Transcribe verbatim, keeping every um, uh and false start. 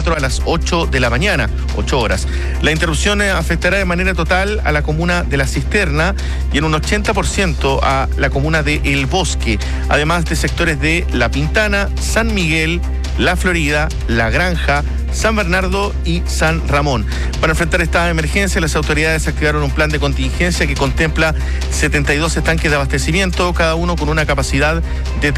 a las ocho de la mañana, ocho horas. La interrupción afectará de manera total a la comuna de La Cisterna y en un ochenta por ciento a la comuna de El Bosque, además de sectores de La Pintana, San Miguel, La Florida, La Granja, San Bernardo y San Ramón. Para enfrentar esta emergencia, las autoridades activaron un plan de contingencia que contempla setenta y dos estanques de abastecimiento, cada uno con una capacidad de